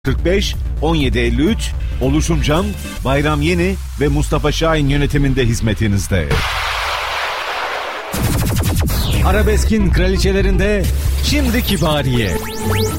45 1753 Oluşum Can, Bayram Yeni ve Mustafa Şahin yönetiminde hizmetinizde. Arabeskin kraliçelerinde şimdi Kibariye.